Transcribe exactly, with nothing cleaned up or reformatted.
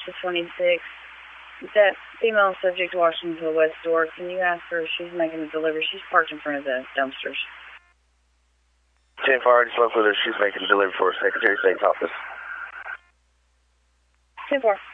to twenty-six. That female subject walks into the west door. Can you ask her if she's making a delivery? She's parked in front of the dumpsters. ten four, I already spoke with her. She's making a delivery for her Secretary of State's office. ten four.